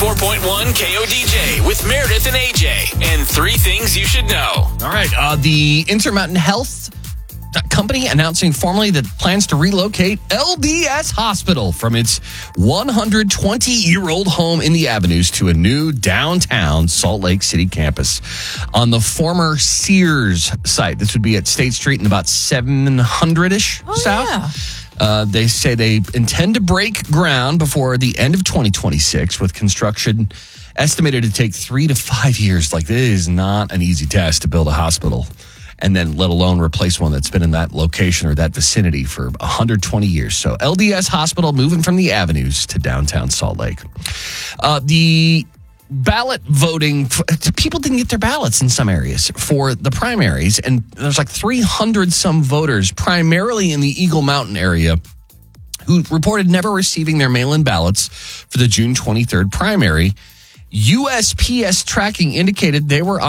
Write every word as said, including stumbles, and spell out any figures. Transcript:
ninety-four point one K O D J with Meredith and A J and three things you should know. All right. Uh, the Intermountain Health Company announcing formally that plans to relocate L D S Hospital from its one hundred twenty-year-old home in the Avenues to a new downtown Salt Lake City campus on the former Sears site. This would be at State Street and about seven hundred-ish oh, south. Yeah. Uh, they say they intend to break ground before the end of twenty twenty-six, with construction estimated to take three to five years. Like, this is not an easy task to build a hospital, and then let alone replace one that's been in that location or that vicinity for one hundred twenty years. So L D S Hospital moving from the Avenues to downtown Salt Lake. Uh, the ballot voting, people didn't get their ballots in some areas for the primaries, and there's like three hundred some voters, primarily in the Eagle Mountain area, who reported never receiving their mail-in ballots for the June twenty-third primary. U S P S tracking indicated they were